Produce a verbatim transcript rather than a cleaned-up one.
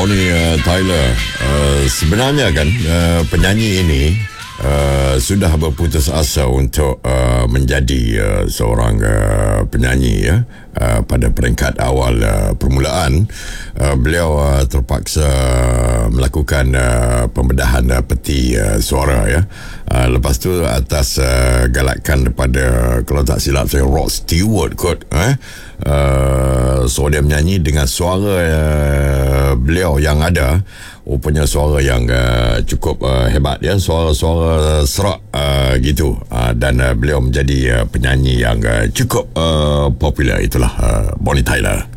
Bonnie uh, Tyler. Uh, sebenarnya kan uh, penyanyi ini uh, sudah berputus asa untuk uh, menjadi uh, seorang uh, penyanyi ya. Uh, pada peringkat awal uh, permulaan uh, beliau uh, terpaksa melakukan uh, pembedahan uh, peti uh, suara ya. Uh, lepas tu atas uh, galakan daripada, kalau tak silap saya, Rod Stewart kot eh uh, so dia menyanyi dengan suara uh, beliau yang ada, rupanya suara yang uh, cukup uh, hebat ya, suara-suara serak uh, gitu uh, dan uh, beliau menjadi uh, penyanyi yang uh, cukup uh, popular. Itulah uh, Bonnie Tyler.